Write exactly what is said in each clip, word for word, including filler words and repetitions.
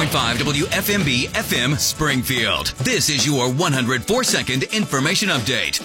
point five W F M B F M Springfield. This is your one hundred four second information update.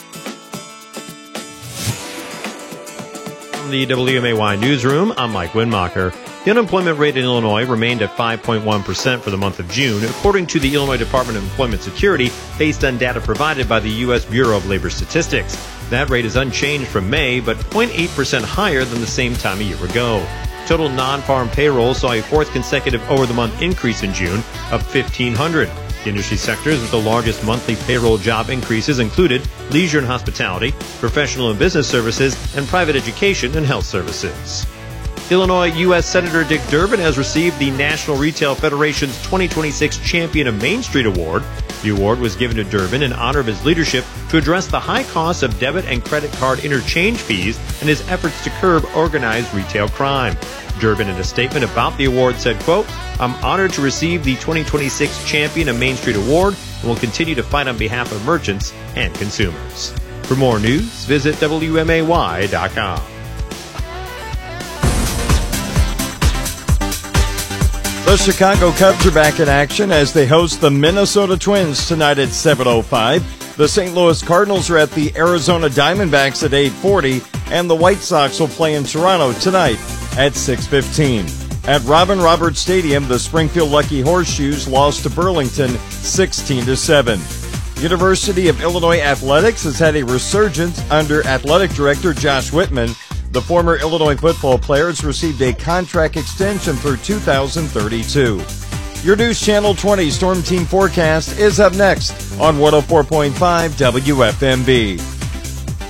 From the W M A Y newsroom, I'm Mike Winmacher. The unemployment rate in Illinois remained at five point one percent for the month of June, according to the Illinois Department of Employment Security, based on data provided by the U S Bureau of Labor Statistics. That rate is unchanged from May, but zero point eight percent higher than the same time a year ago. Total non-farm payroll saw a fourth consecutive over-the-month increase in June, up fifteen hundred. The industry sectors with the largest monthly payroll job increases included leisure and hospitality, professional and business services, and private education and health services. Illinois U S Senator Dick Durbin has received the National Retail Federation's twenty twenty-six Champion of Main Street Award. The award was given to Durbin in honor of his leadership to address the high costs of debit and credit card interchange fees and his efforts to curb organized retail crime. Durbin, in a statement about the award, said, quote, "I'm honored to receive the twenty twenty-six Champion of Main Street Award and will continue to fight on behalf of merchants and consumers." For more news, visit W M A Y dot com. The Chicago Cubs are back in action as they host the Minnesota Twins tonight at seven oh five. The Saint Louis Cardinals are at the Arizona Diamondbacks at eight forty, and the White Sox will play in Toronto tonight at six fifteen. At Robin Roberts Stadium, the Springfield Lucky Horseshoes lost to Burlington sixteen to seven. University of Illinois Athletics has had a resurgence under athletic director Josh Whitman. The former Illinois football players received a contract extension through two thousand thirty-two. Your News Channel twenty Storm Team forecast is up next on one oh four point five W F M B.